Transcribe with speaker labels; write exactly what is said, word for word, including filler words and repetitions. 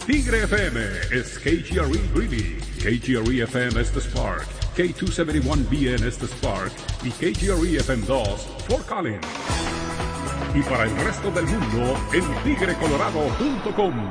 Speaker 1: Tigre F M is K G R E Greeley, K G R E F M Estes Park, K two seventy-one B N Estes Park y K G R E F M dos Fort Collins. Y para el resto del mundo en tigre colorado punto com.